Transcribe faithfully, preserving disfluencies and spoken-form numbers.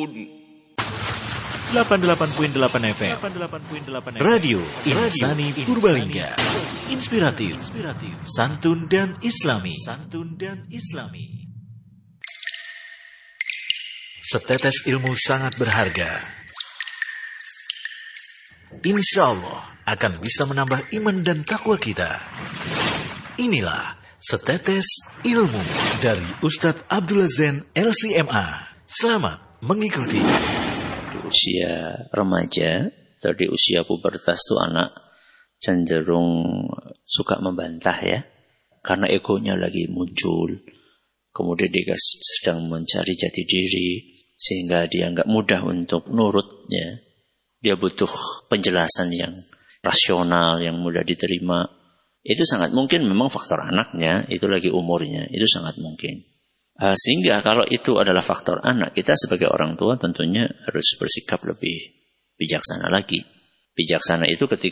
delapan puluh delapan koma delapan F M Radio Insani Purbalingga. Inspiratif, santun dan islami. Santun dan islami. Setetes ilmu sangat berharga. Insya Allah akan bisa menambah iman dan takwa kita. Inilah Setetes Ilmu dari Ustadz Abdullah Zain L C M A. Selamat mengikuti. Di usia remaja atau di usia pubertas itu anak cenderung suka membantah ya, karena egonya lagi muncul. Kemudian dia sedang mencari jati diri, sehingga dia nggak mudah untuk nurut ya. Dia butuh penjelasan yang rasional, yang mudah diterima. Itu sangat mungkin memang faktor anaknya, itu lagi umurnya, itu sangat mungkin. Uh, sehingga kalau itu adalah faktor anak, kita sebagai orang tua tentunya harus bersikap lebih bijaksana lagi. Bijaksana itu ketika